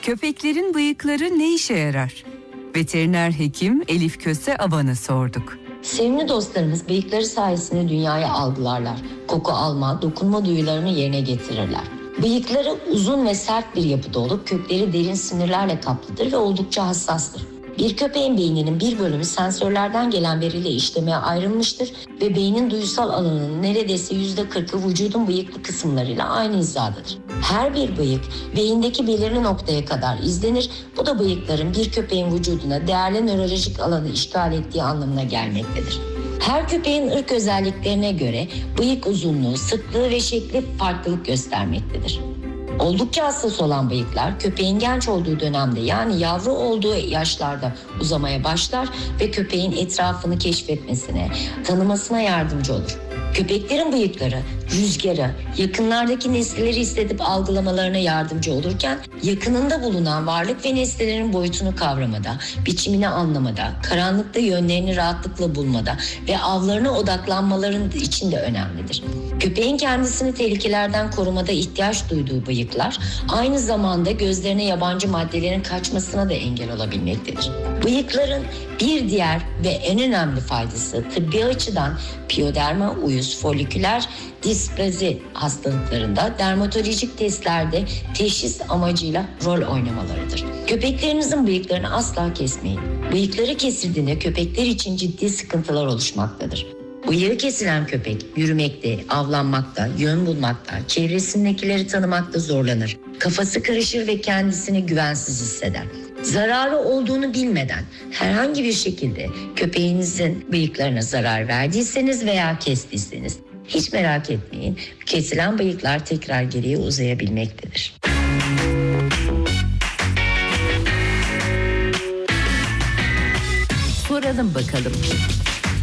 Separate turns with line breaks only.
Köpeklerin bıyıkları ne işe yarar? Veteriner hekim Elif Köse Aban'a sorduk.
Sevimli dostlarımız bıyıkları sayesinde dünyayı algılarlar. Koku alma, dokunma duyularını yerine getirirler. Bıyıkları uzun ve sert bir yapıda olup kökleri derin sinirlerle kaplıdır ve oldukça hassastır. Bir köpeğin beyninin bir bölümü sensörlerden gelen veriyle işlemeye ayrılmıştır ve beynin duysal alanının neredeyse %40'ı vücudun bıyıklı kısımlarıyla aynı hizadadır. Her bir bıyık beyindeki belirli noktaya kadar izlenir. Bu da bıyıkların bir köpeğin vücuduna değerli nörolojik alanı işgal ettiği anlamına gelmektedir. Her köpeğin ırk özelliklerine göre bıyık uzunluğu, sıklığı ve şekli farklılık göstermektedir. Oldukça hassas olan bıyıklar köpeğin genç olduğu dönemde, yani yavru olduğu yaşlarda uzamaya başlar ve köpeğin etrafını keşfetmesine, tanımasına yardımcı olur. Köpeklerin bıyıkları rüzgarı, yakınlardaki nesneleri hissedip algılamalarına yardımcı olurken yakınında bulunan varlık ve nesnelerin boyutunu kavramada, biçimini anlamada, karanlıkta yönlerini rahatlıkla bulmada ve avlarına odaklanmaların için de önemlidir. Köpeğin kendisini tehlikelerden korumada ihtiyaç duyduğu bıyıklar aynı zamanda gözlerine yabancı maddelerin kaçmasına da engel olabilmektedir. Bıyıkların bir diğer ve en önemli faydası tıbbi açıdan piyoderma, uyuz, foliküler displazi hastalıklarında dermatolojik testlerde teşhis amacıyla rol oynamalarıdır. Köpeklerinizin bıyıklarını asla kesmeyin. Bıyıkları kesildiğinde köpekler için ciddi sıkıntılar oluşmaktadır. Bıyığı kesilen köpek yürümekte, avlanmakta, yön bulmakta, çevresindekileri tanımakta zorlanır. Kafası karışır ve kendisini güvensiz hisseder. Zararı olduğunu bilmeden herhangi bir şekilde köpeğinizin bıyıklarına zarar verdiyseniz veya kestiyseniz hiç merak etmeyin, kesilen bıyıklar tekrar geriye uzayabilmektedir.
Soralım bakalım.